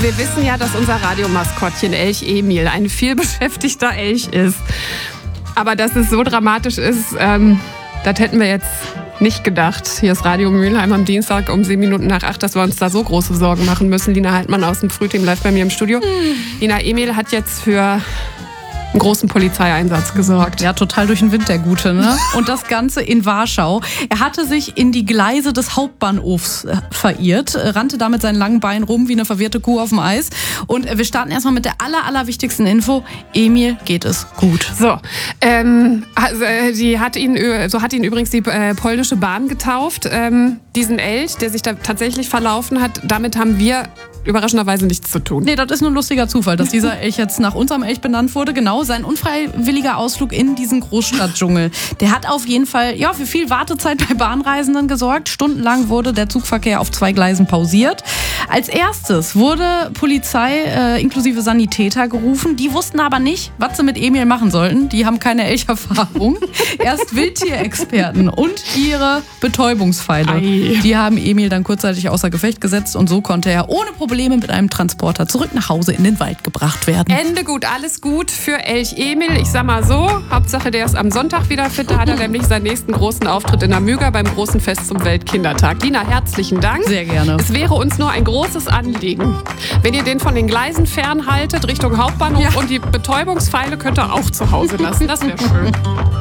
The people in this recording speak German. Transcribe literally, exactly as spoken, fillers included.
wir wissen ja, dass unser Radiomaskottchen Elch Emil ein vielbeschäftigter Elch ist. Aber dass es so dramatisch ist, ähm, das hätten wir jetzt nicht gedacht. Hier ist Radio Mülheim am Dienstag um sieben Minuten nach acht, dass wir uns da so große Sorgen machen müssen. Lina Haltmann aus dem Frühteam live bei mir im Studio. Hm. Lina, Emil hat jetzt für einen großen Polizeieinsatz gesorgt. Ja, total durch den Wind, der Gute, ne? Und das Ganze in Warschau. Er hatte sich in die Gleise des Hauptbahnhofs verirrt, rannte da mit seinen langen Beinen rum wie eine verwirrte Kuh auf dem Eis. Und wir starten erstmal mit der aller, aller wichtigsten Info. Emil geht es gut. So, ähm, also, die hat ihn, so hat ihn übrigens die äh, polnische Bahn getauft. Ähm, diesen Elch, der sich da tatsächlich verlaufen hat, damit haben wir überraschenderweise nichts zu tun. Nee, das ist nur ein lustiger Zufall, dass dieser Elch jetzt nach unserem Elch benannt wurde. Genau, sein unfreiwilliger Ausflug in diesen Großstadtdschungel. Der hat auf jeden Fall ja, für viel Wartezeit bei Bahnreisenden gesorgt. Stundenlang wurde der Zugverkehr auf zwei Gleisen pausiert. Als erstes wurde Polizei äh, inklusive Sanitäter gerufen. Die wussten aber nicht, was sie mit Emil machen sollten. Die haben keine Elcherfahrung. Erst Wildtierexperten und ihre Betäubungspfeile. Ei. Die haben Emil dann kurzzeitig außer Gefecht gesetzt und so konnte er ohne Probleme mit einem Transporter zurück nach Hause in den Wald gebracht werden. Ende gut, alles gut für Elch Emil. Ich sag mal so, Hauptsache der ist am Sonntag wieder fit. Da hat er nämlich seinen nächsten großen Auftritt in der Müger beim großen Fest zum Weltkindertag. Lina, herzlichen Dank. Sehr gerne. Es wäre uns nur ein großes Anliegen, wenn ihr den von den Gleisen fernhaltet Richtung Hauptbahnhof, ja. Und die Betäubungspfeile könnt ihr auch zu Hause lassen. Das wäre schön.